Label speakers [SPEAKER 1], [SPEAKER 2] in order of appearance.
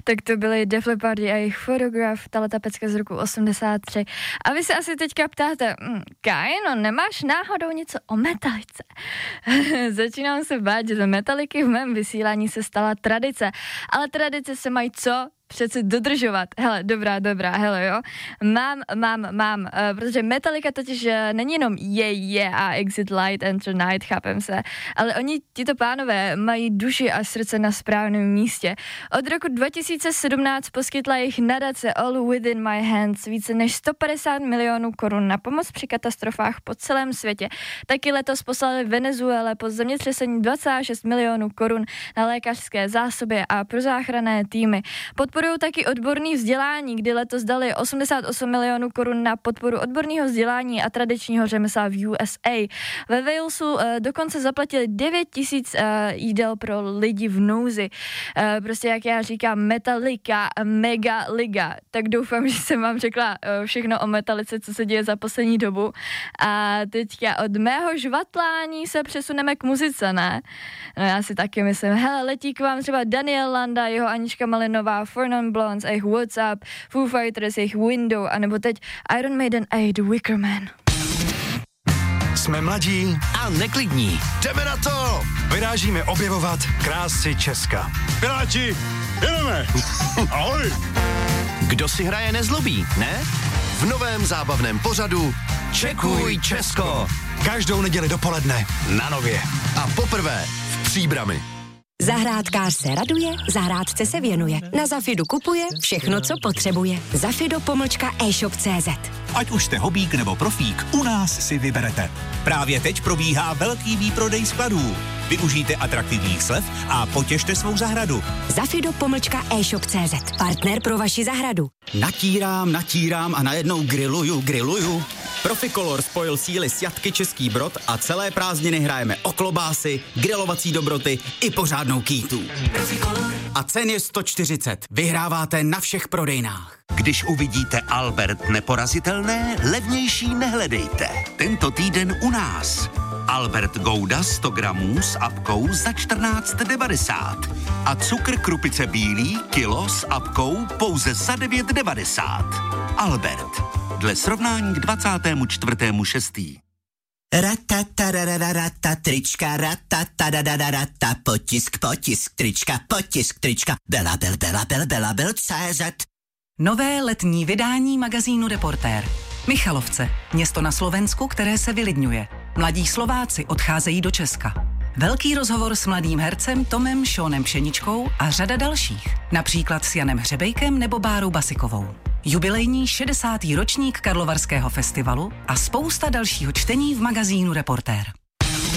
[SPEAKER 1] Tak to byly Def Leppard a jejich Photograph, ta pecka z roku 83. A vy se asi teďka ptáte, Kaj, no nemáš náhodou něco o Metalice? Začínám se bát, že do Metaliky v mém vysílání se stala tradice, ale tradice se mají co? Přeci dodržovat. Hele, dobrá, hele, jo. Mám, protože Metallica totiž není jenom a Exit Light, Enter Night, chápem se, ale oni, tito pánové, mají duši a srdce na správném místě. Od roku 2017 poskytla jejich nadace All Within My Hands více než 150 milionů korun na pomoc při katastrofách po celém světě. Taky letos poslali Venezuele po zemětřesení 26 milionů korun na lékařské zásoby a pro záchranné týmy. Podporují taky odborné vzdělání, kdy letos dali 88 milionů korun na podporu odborného vzdělání a tradičního řemesla v USA. Ve Walesu dokonce zaplatili 9 000 jídel pro lidi v nouzi. Prostě jak já říkám, Metallica, mega liga. Tak doufám, že jsem vám řekla všechno o Metalice, co se děje za poslední dobu. A teďka od mého žvatlání se přesuneme k muzice, ne? No já si taky myslím, hele, letí k vám třeba Daniel Landa, jeho Anička Malinová, Four Non Blondes a jejich What's Up, Foo Fighters, jejich Window, anebo teď Iron Maiden a jejich The Wicker Man.
[SPEAKER 2] Jsme mladí
[SPEAKER 3] a neklidní.
[SPEAKER 2] Jdeme na to! Vyrážíme objevovat krásy Česka.
[SPEAKER 4] Piráti, jedeme! Ahoj!
[SPEAKER 3] Kdo si hraje nezlobí, ne? V novém zábavném pořadu Čekuj Česko.
[SPEAKER 2] Každou neděli dopoledne na Nově.
[SPEAKER 3] A poprvé v Příbrami.
[SPEAKER 5] Zahrádkář se raduje, zahrádce se věnuje. Na Zafidu kupuje všechno, co potřebuje. Zafido-e-shop.cz.
[SPEAKER 6] Ať už jste hobík nebo profík, u nás si vyberete. Právě teď probíhá velký výprodej skladů. Využijte atraktivních slev a potěšte svou zahradu.
[SPEAKER 5] Zafido-e-shop.cz. Partner pro vaši zahradu.
[SPEAKER 7] Natírám a najednou grilluju. Proficolor spojil síly s Jatky Český Brod a celé prázdniny hrajeme o klobásy, grilovací dobroty i pořádnou kýtu. A cen je 140. Vyhráváte na všech prodejnách.
[SPEAKER 8] Když uvidíte Albert neporazitelné, levnější nehledejte. Tento týden u nás. Albert Gouda 100 gramů s apkou za 14,90. A cukr Krupice bílý kilo s apkou pouze za 9,90. Albert. Dle srovnání k 24.6.
[SPEAKER 7] Ratatarararata, trička, ratatarararata, potisk, trička, Bela, CZ.
[SPEAKER 9] Nové letní vydání magazínu Reportér. Michalovce, město na Slovensku, které se vylidňuje. Mladí Slováci odcházejí do Česka. Velký rozhovor s mladým hercem Tomem Šónem Pšeničkou a řada dalších. Například s Janem Hřebejkem nebo Bárou Basikovou. Jubilejní 60. ročník Karlovarského festivalu a spousta dalšího čtení v magazínu Reportér.